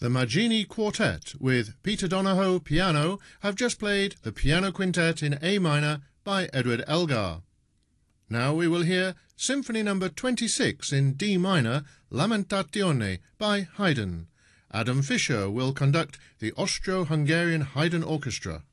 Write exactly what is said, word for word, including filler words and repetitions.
The Maggini Quartet with Peter Donahoe piano have just played the Piano Quintet in A minor by Edward Elgar. Now we will hear Symphony number twenty-six in D minor, Lamentazione by Haydn. Adam Fischer will conduct the Austro-Hungarian Haydn Orchestra.